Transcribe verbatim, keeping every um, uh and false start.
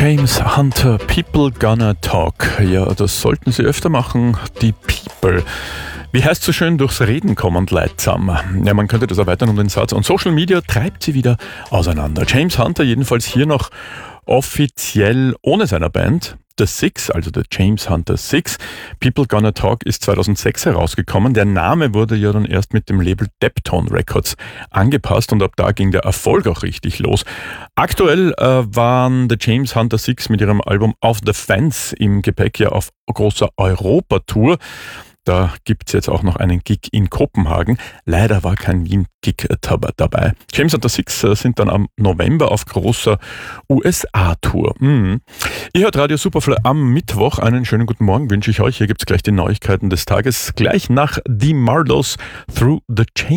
James Hunter, People Gonna Talk. Ja, das sollten Sie öfter machen, die People. Wie heißt so schön, durchs Reden kommen Leute zusammen. Ja, man könnte das erweitern um den Satz. Und Social Media treibt sie wieder auseinander. James Hunter jedenfalls hier noch offiziell ohne seiner Band. The Six, also der James Hunter Six. People Gonna Talk ist zweitausendsechs herausgekommen. Der Name wurde ja dann erst mit dem Label Deptone Records angepasst und ab da ging der Erfolg auch richtig los. Aktuell äh, waren The James Hunter Six mit ihrem Album Off the Fence im Gepäck ja auf großer Europa-Tour. Da gibt's jetzt auch noch einen Gig in Kopenhagen. Leider war kein Wien-Gig dabei. James Hunter Six sind dann am November auf großer U S A-Tour. Mhm. Ihr hört Radio Superfly am Mittwoch. Einen schönen guten Morgen wünsche ich euch. Hier gibt's gleich die Neuigkeiten des Tages. Gleich nach The Marlos Through the Chain.